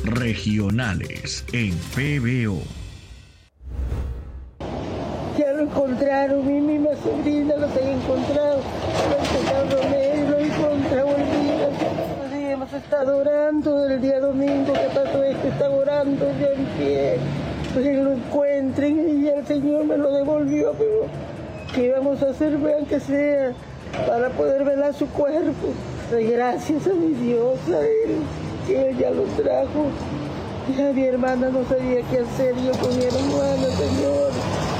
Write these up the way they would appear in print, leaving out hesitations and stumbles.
regionales en PBO. Ya lo encontraron, mi misma sobrina los han encontrado. Lo encontrado el día. Sí, hemos estado orando el día domingo que pasó esto, está orando ya en pie. Pues que lo encuentren y ya el Señor me lo devolvió, pero ¿qué vamos a hacer? Vean que sea para poder velar su cuerpo. Gracias a mi Dios, a Él, que Él ya lo trajo. Ya mi hermana no sabía qué hacer, yo con mi hermana, Señor.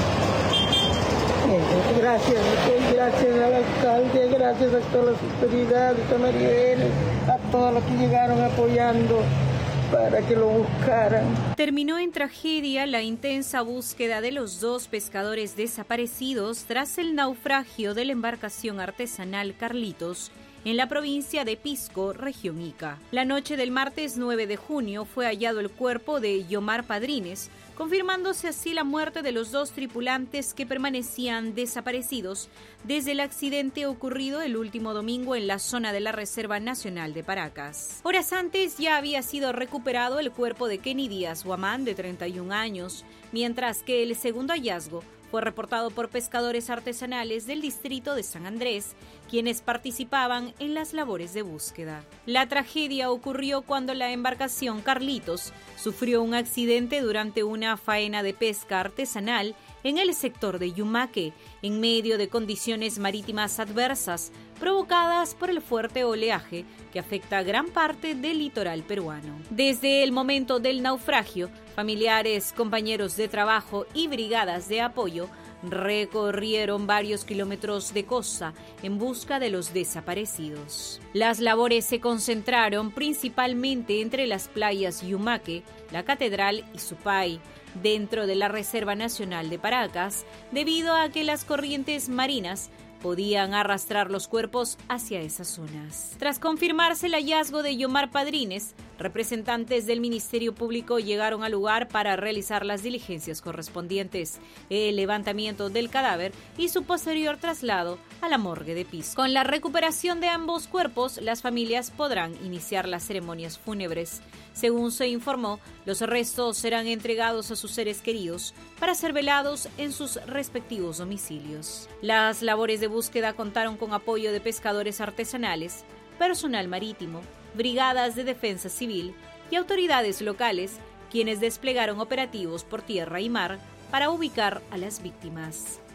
Gracias al alcalde, gracias a todas las autoridades, a Mariel, a todos los que llegaron apoyando para que lo buscaran. Terminó en tragedia la intensa búsqueda de los 2 pescadores desaparecidos tras el naufragio de la embarcación artesanal Carlitos en la provincia de Pisco, región Ica. La noche del martes 9 de junio fue hallado el cuerpo de Yomar Padrines, confirmándose así la muerte de los 2 tripulantes que permanecían desaparecidos desde el accidente ocurrido el último domingo en la zona de la Reserva Nacional de Paracas. Horas antes ya había sido recuperado el cuerpo de Kenny Díaz Guamán, de 31 años, mientras que el segundo hallazgo fue reportado por pescadores artesanales del distrito de San Andrés, quienes participaban en las labores de búsqueda. La tragedia ocurrió cuando la embarcación Carlitos sufrió un accidente durante una faena de pesca artesanal en el sector de Yumaque, en medio de condiciones marítimas adversas provocadas por el fuerte oleaje que afecta a gran parte del litoral peruano. Desde el momento del naufragio, familiares, compañeros de trabajo y brigadas de apoyo recorrieron varios kilómetros de costa en busca de los desaparecidos. Las labores se concentraron principalmente entre las playas Yumaque, La Catedral y Supay, dentro de la Reserva Nacional de Paracas, debido a que las corrientes marinas podían arrastrar los cuerpos hacia esas zonas. Tras confirmarse el hallazgo de Yomar Padrines, representantes del Ministerio Público llegaron al lugar para realizar las diligencias correspondientes, el levantamiento del cadáver y su posterior traslado a la morgue de Pisco. Con la recuperación de ambos cuerpos, las familias podrán iniciar las ceremonias fúnebres. Según se informó, los restos serán entregados a sus seres queridos para ser velados en sus respectivos domicilios. Las labores de búsqueda contaron con apoyo de pescadores artesanales, personal marítimo, brigadas de defensa civil y autoridades locales, quienes desplegaron operativos por tierra y mar para ubicar a las víctimas.